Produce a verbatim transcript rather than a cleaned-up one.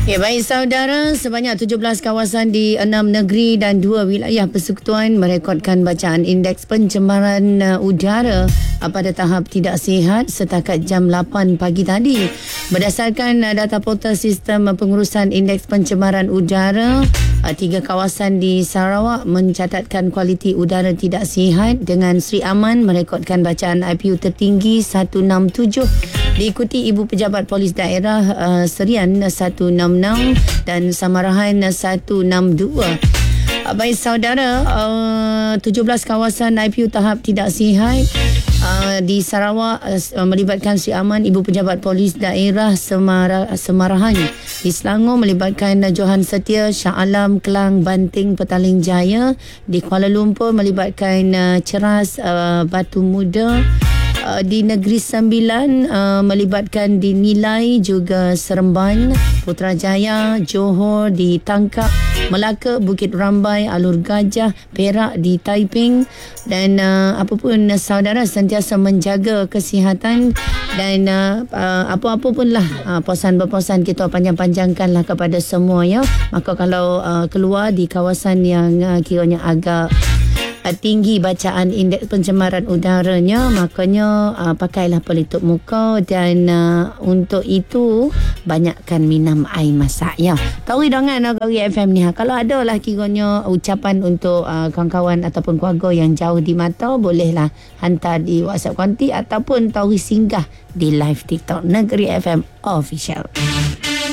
Ya, baik saudara, sebanyak tujuh belas kawasan di enam negeri dan dua wilayah persekutuan merekodkan bacaan indeks pencemaran uh, udara uh, pada tahap tidak sihat setakat jam lapan pagi tadi. Berdasarkan uh, data portal sistem uh, pengurusan indeks pencemaran udara, uh, tiga kawasan di Sarawak mencatatkan kualiti udara tidak sihat dengan Seri Aman merekodkan bacaan I P U tertinggi seratus enam puluh tujuh, diikuti Ibu Pejabat Polis Daerah uh, Serian seratus enam puluh enam dan Samarahan seratus enam puluh dua. Uh, baik saudara, uh, tujuh belas kawasan I P U tahap tidak sihat uh, di Sarawak uh, melibatkan Seri Aman, Ibu Pejabat Polis Daerah Semara, Semarahan. Di Selangor melibatkan Johan Setia, Shah Alam, Kelang, Banting, Petaling Jaya. Di Kuala Lumpur melibatkan uh, Ceras, uh, Batu Muda. Uh, di Negeri Sembilan uh, melibatkan di Nilai, juga Seremban, Putrajaya, Johor, di Tangkap, Melaka, Bukit Rambai, Alur Gajah, Perak, di Taiping. Dan uh, apapun uh, saudara sentiasa menjaga kesihatan dan uh, uh, apa-apa pun lah uh, posan-berposan kita panjang-panjangkanlah kepada semua ya. Maka kalau uh, keluar di kawasan yang uh, kiranya agak tinggi bacaan indeks pencemaran udaranya, makanya uh, pakailah pelitup muka dan uh, untuk itu banyakkan minum air masak ya. Tahu dengan Negeri F M ni ha, kalau ada lah kiranya ucapan untuk uh, kawan-kawan ataupun keluarga yang jauh di mata, bolehlah hantar di WhatsApp konti ataupun tahu singgah di live TikTok Negeri F M Official.